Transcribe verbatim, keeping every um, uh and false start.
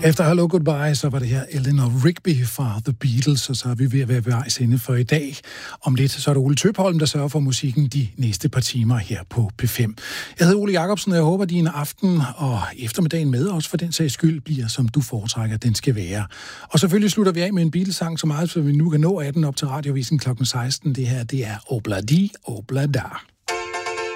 Efter Hello Goodbye, så var det her Eleanor Rigby fra The Beatles, og så er vi ved at være ved vejs ende for i dag. Om lidt, så er det Ole Tøpholm, der sørger for musikken de næste par timer her på P fem. Jeg hedder Ole Jacobsen, og jeg håber, at din aften og eftermiddagen med os for den sags skyld bliver, som du foretrækker, den skal være. Og selvfølgelig slutter vi af med en Beatles-sang, så meget, så vi nu kan nå af den op til radiovisen klokken seksten. Det her, det er Obladi Oblada.